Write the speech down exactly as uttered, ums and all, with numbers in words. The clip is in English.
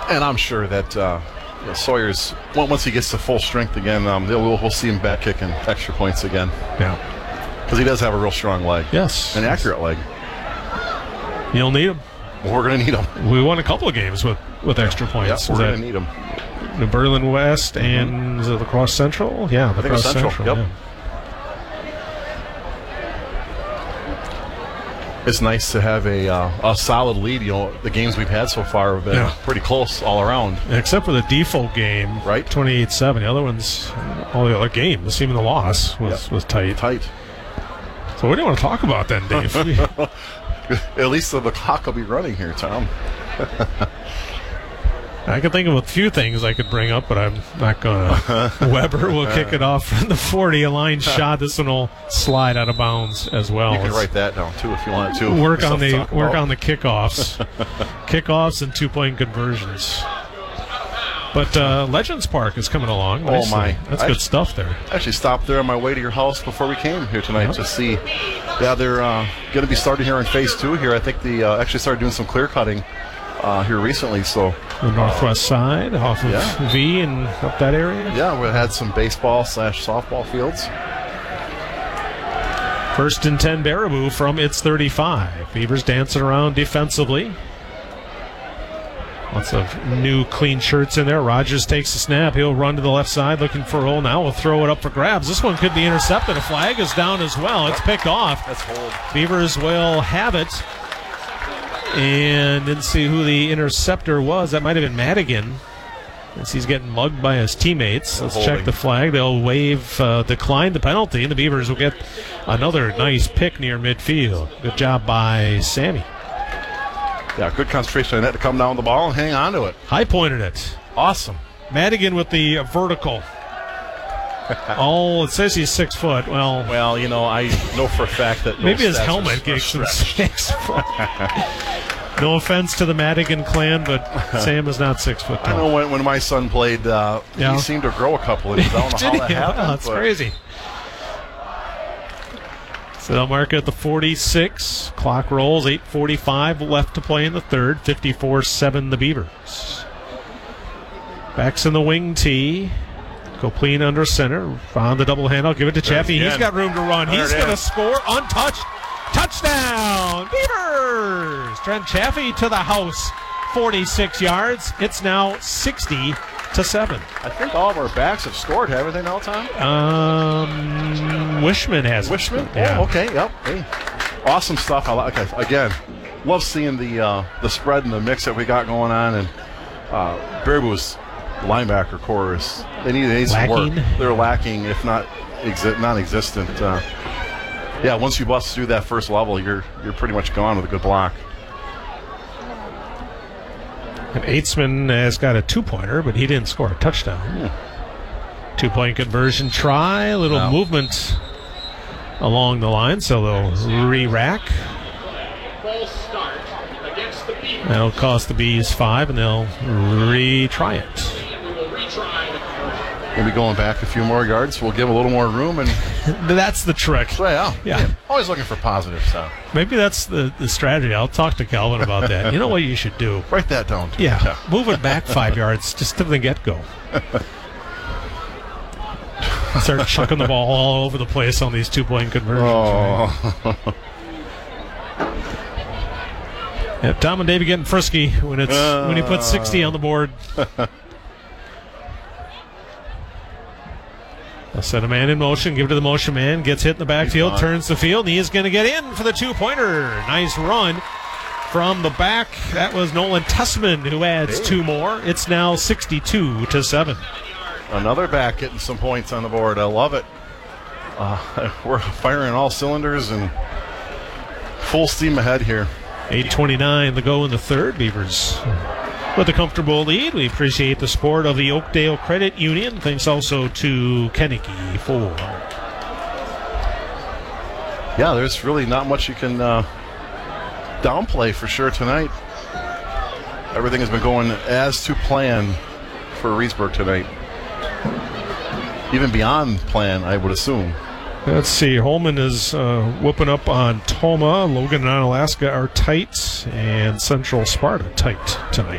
And I'm sure that uh, you know, Sawyer's, once he gets to full strength again, um, we'll, we'll see him back kicking extra points again. Yeah. Because he does have a real strong leg. Yes. An accurate leg. You'll need him. We're going to need him. We won a couple of games with, with extra points. Yep, we're going to need him. New Berlin West mm-hmm. and is it La Crosse Central? Yeah, La Crosse Central. Central. Yep. Yeah. It's nice to have a uh, a solid lead. You know, the games we've had so far have been yeah. pretty close all around. Except for the default game, right? twenty-eight seven. The other ones, all the other games, even the loss was, yep. was tight. Tight. So what do you want to talk about then, Dave? At least the clock will be running here, Tom. I can think of a few things I could bring up, but I'm not going to. Weber will kick it off from the forty. A line shot. This one will slide out of bounds as well. You can write that down, too, if you want to. Work on the work about. on the kickoffs. Kickoffs and two-point conversions. But uh, Legends Park is coming along nicely. Oh, my. That's I good stuff there. I actually stopped there on my way to your house before we came here tonight yep. to see. Yeah, they're uh, going to be starting here in phase two here. I think they uh, actually started doing some clear cutting uh, here recently. So the northwest side, off of yeah. V and up that area. Yeah, we had some baseball slash softball fields. First and ten, Baraboo from its thirty-five. Beavers dancing around defensively. Lots of new clean shirts in there. Rogers takes the snap. He'll run to the left side looking for a hole. Now we'll throw it up for grabs. This one could be intercepted. A flag is down as well. It's picked off. That's hold. Beavers will have it. And didn't see who the interceptor was. That might have been Madigan. As he's getting mugged by his teammates. Let's holding. check the flag. They'll waive, uh, decline the penalty, and the Beavers will get another nice pick near midfield. Good job by Sammy. Yeah, good concentration on that to come down the ball and hang on to it. High pointed it. Awesome. Madigan with the vertical. Oh, it says he's six foot. Well, well, you know, I know for a fact that maybe his helmet gets him six foot. No offense to the Madigan clan, but Sam is not six foot tall. I know when, when my son played, uh, yeah. he seemed to grow a couple of inches. I don't know how that happened. Oh, that's crazy. So they'll mark it at the forty-six. Clock rolls, eight forty-five left to play in the third. fifty-four seven the Beavers. Backs in the wing tee. Copleen under center. Found the double hand. I'll give it to Chaffee. He's got room to run. He's going to score untouched. Touchdown, Beavers! Trent Chaffee to the house. forty-six yards. It's now sixty to seven. I think all of our backs have scored, haven't they now, Tom? Um, Wishman has. Wishman? Yeah. Oh, okay, yep. Hey. Awesome stuff. I like okay, again, love seeing the uh, the spread and the mix that we got going on. And uh, Baraboo's linebacker core is, they need, they need some work. They're lacking, if not exi- non-existent. Uh, yeah, once you bust through that first level, you're you're pretty much gone with a good block. And Eitzman has got a two-pointer, but he didn't score a touchdown. Hmm. Two-point conversion try. A little wow. movement along the line, so they'll re-rack. That'll cost the Bees five, and they'll retry it. Maybe going back a few more yards. We'll give a little more room, and that's the trick. So, yeah, yeah, yeah. Always looking for positive stuff. Maybe that's the, the strategy. I'll talk to Calvin about that. You know what you should do? Write that down. Yeah, yeah. Move it back five yards just to the get-go. Start chucking the ball all over the place on these two-point conversions. Oh. Right? Yeah, Tom and Davey getting frisky when it's uh. when he puts sixty on the board. They'll set a man in motion, give it to the motion man, gets hit in the backfield, turns the field, and he is going to get in for the two-pointer. Nice run from the back. That was Nolan Tessman who adds hey. two more. It's now sixty-two to seven. Another back getting some points on the board. I love it. Uh, we're firing all cylinders and full steam ahead here. eight twenty-nine to go in the third. Beavers with a comfortable lead. We appreciate the support of the Oakdale Credit Union. Thanks also to Kennecke Ford. Yeah, there's really not much you can uh, downplay for sure tonight. Everything has been going as to plan for Reedsburg tonight. Even beyond plan, I would assume. Let's see. Holman is uh, whooping up on Toma. Logan and Alaska are tight, and Central Sparta tight tonight.